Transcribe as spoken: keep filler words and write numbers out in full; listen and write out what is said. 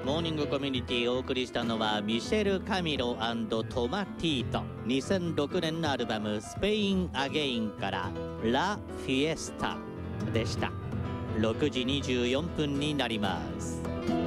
モーニングコミュニティをお送りしたのはミシェル・カミロトマティート、にせんろくねんのアルバムスペイン・アゲインからラ・フィエスタでした。ろくじにじゅうよんぷんになります。